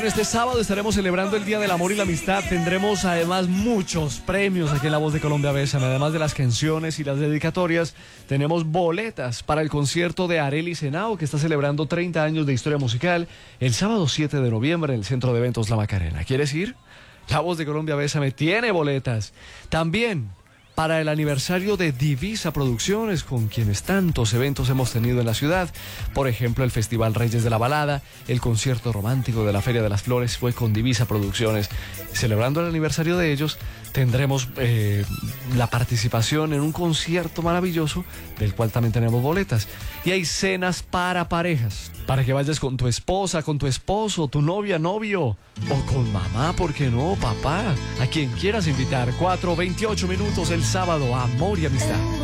este sábado estaremos celebrando el Día del Amor y la Amistad. Tendremos además muchos premios aquí en La Voz de Colombia Bésame. Además de las canciones y las dedicatorias, tenemos boletas para el concierto de Arelis Henao, que está celebrando 30 años de historia musical, el sábado 7 de noviembre en el Centro de Eventos La Macarena. ¿Quieres ir? La Voz de Colombia Bésame tiene boletas. También para el aniversario de Divisa Producciones, con quienes tantos eventos hemos tenido en la ciudad. Por ejemplo, el Festival Reyes de la Balada, el concierto romántico de la Feria de las Flores fue con Divisa Producciones. Celebrando el aniversario de ellos, tendremos la participación en un concierto maravilloso, del cual también tenemos boletas. Y hay cenas para parejas, para que vayas con tu esposa, con tu esposo, tu novia, novio, o con mamá, ¿por qué no, papá? A quien quieras invitar. 4:28 minutos el sábado, amor y amistad.